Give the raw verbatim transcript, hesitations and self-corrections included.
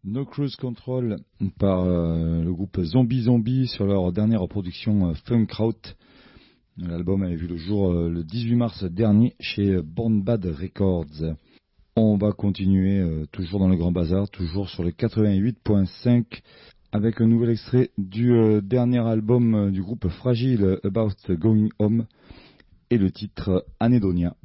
No Cruise Control par euh, le groupe Zombie Zombie sur leur dernière production euh, Funkkraut. L'album avait vu le jour euh, le dix-huit mars dernier chez Born Bad Records. On va continuer euh, toujours dans le Grand Bazar, toujours sur le quatre-vingt-huit point cinq avec un nouvel extrait du euh, dernier album euh, du groupe Fragile, About Going Home, et le titre Anedonia.